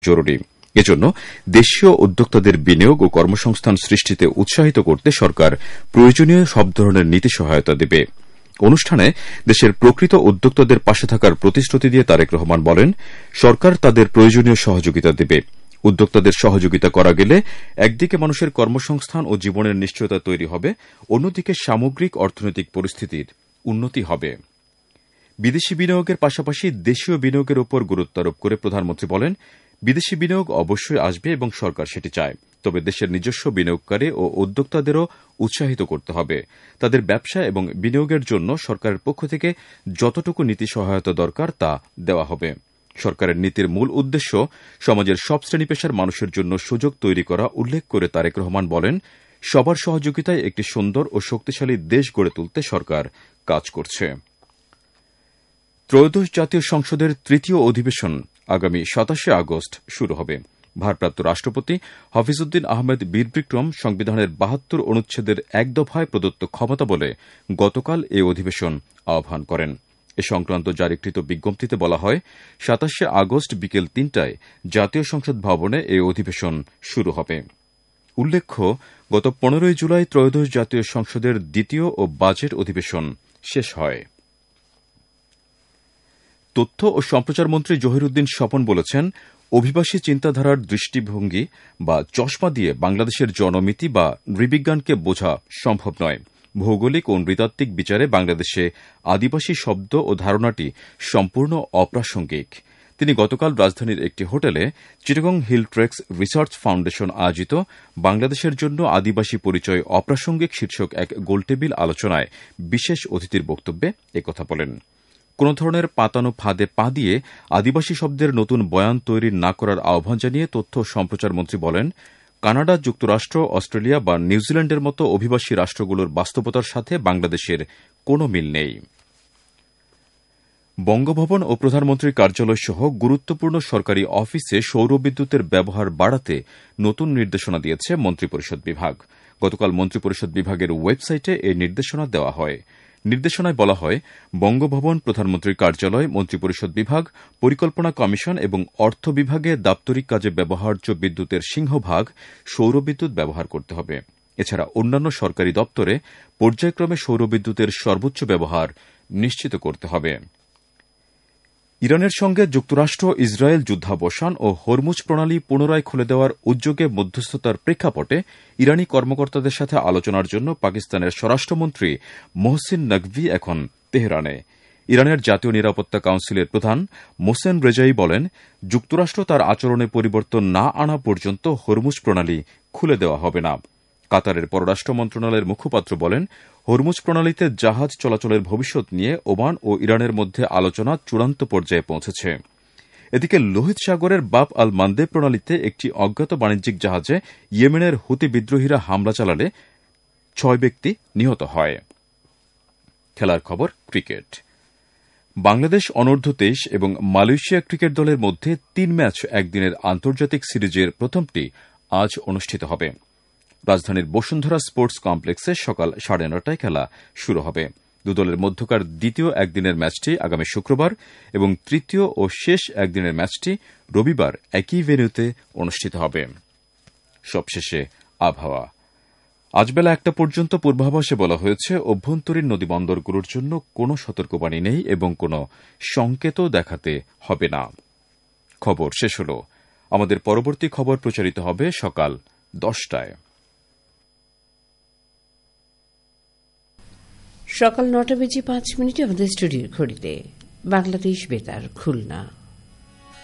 জরুরি। এজন্য দেশীয় উদ্যোক্তাদের বিনিয়োগ ও কর্মসংস্থান সৃষ্টিতে উৎসাহিত করতে সরকার প্রয়োজনীয় সব ধরনের নীতি সহায়তা দেবে। অনুষ্ঠানে দেশের প্রকৃত উদ্যোক্তাদের পাশে থাকার প্রতিশ্রুতি দিয়ে তারেক রহমান বলেন, সরকার তাদের প্রয়োজনীয় সহযোগিতা দেবে। উদ্যোক্তাদের সহযোগিতা করা গেলে একদিকে মানুষের কর্মসংস্থান ও জীবনের নিশ্চয়তা তৈরি হবে, অন্যদিকে সামগ্রিক অর্থনৈতিক পরিস্থিতির উন্নতি হবে। বিদেশি বিনিয়োগের পাশাপাশি দেশীয় বিনিয়োগের উপর গুরুত্ব আরোপ করে প্রধানমন্ত্রী বলেন, বিদেশি বিনিয়োগ অবশ্যই আসবে এবং সরকার সেটি চায়, তবে দেশের নিজস্ব বিনিয়োগকারী ও উদ্যোক্তাদেরও উৎসাহিত করতে হবে। তাদের ব্যবসা এবং বিনিয়োগের জন্য সরকারের পক্ষ থেকে যতটুকু নীতি সহায়তা দরকার তা দেওয়া হবে। সরকারের নীতির মূল উদ্দেশ্য সমাজের সব শ্রেণী পেশার মানুষের জন্য সুযোগ তৈরি করা উল্লেখ করে তারেক রহমান বলেন, সবার সহযোগিতায় একটি সুন্দর ও শক্তিশালী দেশ গড়ে তুলতে সরকার কাজ করছে। ত্রয়োদশ জাতীয় সংসদের তৃতীয় অধিবেশন আগামী ২৭ আগস্ট শুরু হবে। ভারপ্রাপ্ত রাষ্ট্রপতি হাফিজউদ্দিন আহমেদ বীরবিক্রম সংবিধানের ৭২ অনুচ্ছেদের এক দফায় প্রদত্ত ক্ষমতা বলে গতকাল এই অধিবেশন আহ্বান করেন। এ সংক্রান্ত জারিকৃত বিজ্ঞপ্তিতে বলা হয়, ২৭ আগস্ট বিকেল ৩টায় জাতীয় সংসদ ভবনে এই অধিবেশন শুরু হবে। উল্লেখ্য, গত ১৫ জুলাই ত্রয়োদশ জাতীয় সংসদের দ্বিতীয় ও বাজেট অধিবেশন শেষ হয়। তথ্য ও সম্প্রচার মন্ত্রী জহিরুদ্দিন স্বপন বলেছেন, অভিবাসী চিন্তাধারার দৃষ্টিভঙ্গি বা চশমা দিয়ে বাংলাদেশের জনমিতি বা নৃবিজ্ঞানকে বোঝা সম্ভব নয়। ভৌগোলিক ও নৃতাত্ত্বিক বিচারে বাংলাদেশে আদিবাসী শব্দ ও ধারণাটি সম্পূর্ণ অপ্রাসঙ্গিক। তিনি গতকাল রাজধানীর একটি হোটেলে চিটাগং হিল ট্রেক্স রিসার্চ ফাউন্ডেশন আয়োজিত বাংলাদেশের জন্য আদিবাসী পরিচয় অপ্রাসঙ্গিক শীর্ষক এক গোলটেবিল আলোচনায় বিশেষ অতিথির বক্তব্যে একথা বলেন। কোন ধরনের পাতানো ফাঁদে পা দিয়ে আদিবাসী শব্দের নতুন বয়ান তৈরি না করার আহ্বান জানিয়ে তথ্য ও সম্প্রচার মন্ত্রী বলেন, কানাডা, যুক্তরাষ্ট্র, অস্ট্রেলিয়া বা নিউজিল্যান্ডের মতো অভিবাসী রাষ্ট্রগুলোর বাস্তবতার সাথে বাংলাদেশের কোনো মিল নেই। বঙ্গভবন ও প্রধানমন্ত্রীর কার্যালয় সহ গুরুত্বপূর্ণ সরকারি অফিসে সৌরবিদ্যুতের ব্যবহার বাড়াতে নতুন নির্দেশনা দিয়েছে মন্ত্রিপরিষদ বিভাগ। গতকাল মন্ত্রিপরিষদ বিভাগের ওয়েবসাইটে এই নির্দেশনা দেওয়া হয়। নির্দেশনায় বলা হয়, বঙ্গভবন, প্রধানমন্ত্রীর কার্যালয়, মন্ত্রিপরিষদ বিভাগ, পরিকল্পনা কমিশন এবং অর্থ বিভাগে দাপ্তরিক কাজে ব্যবহার্য বিদ্যুতের সিংহভাগ সৌরবিদ্যুৎ ব্যবহার করতে হবে। এছাড়া অন্যান্য সরকারি দপ্তরে পর্যায়ক্রমে সৌরবিদ্যুতের সর্বোচ্চ ব্যবহার নিশ্চিত করতে হবে। ইরানের সঙ্গে যুক্তরাষ্ট্র ইসরায়েল যুদ্ধাবসান ও হরমুজ প্রণালী পুনরায় খুলে দেওয়ার উদ্যোগে মধ্যস্থতার প্রেক্ষাপটে ইরানি কর্মকর্তাদের সাথে আলোচনার জন্য পাকিস্তানের স্বরাষ্ট্রমন্ত্রী মোহসিন নকভি এখন তেহরানে। ইরানের জাতীয় নিরাপত্তা কাউন্সিলের প্রধান মোসেন রেজাই বলেন, যুক্তরাষ্ট্র তার আচরণে পরিবর্তন না আনা পর্যন্ত হরমুজ প্রণালী খুলে দেওয়া হবে না। কাতারের পররাষ্ট্র মন্ত্রণালয়ের মুখপাত্র বলেন, হরমুজ প্রণালীতে জাহাজ চলাচলের ভবিষ্যৎ নিয়ে ওমান ও ইরানের মধ্যে আলোচনা চূড়ান্ত পর্যায়ে পৌঁছেছে। এদিকে লোহিত সাগরের বাব আল মান্দেব প্রণালীতে একটি অজ্ঞাত বাণিজ্যিক জাহাজে ইয়েমেনের হুতি বিদ্রোহীরা হামলা চালালে ৬ ব্যক্তি নিহত হয়। খেলার খবর, ক্রিকেট। বাংলাদেশ অনূর্ধ্ব-২৩ এবং মালয়েশিয়া ক্রিকেট দলের মধ্যে ৩ ম্যাচ একদিনের আন্তর্জাতিক সিরিজের প্রথমটি আজ অনুষ্ঠিত হবে। রাজধানীর বসুন্ধরা স্পোর্টস কমপ্লেক্সে সকাল ৯:৩০টায় খেলা শুরু হবে। দুদলের মধ্যকার দ্বিতীয় একদিনের ম্যাচটি আগামী শুক্রবার এবং তৃতীয় ও শেষ একদিনের ম্যাচটি রবিবার একই ভেন্যুতে অনুষ্ঠিত হবে। সবশেষে আবহাওয়া। আজ বেলা ১টা পর্যন্ত পূর্বাভাসে বলা হয়েছে, অভ্যন্তরীণ নদীবন্দরগুলোর জন্য কোনো সতর্কবাণী নেই এবং কোনো সংকেতও দেখাতে হবে না। খবর শেষ হল। আমাদের পরবর্তী খবর প্রচারিত হবে সকাল ১০টায়। সকাল ৯টা বেজে ৫ মিনিটে আমাদের স্টুডিওর ঘড়িতে বাংলাদেশ বেতার খুলনা।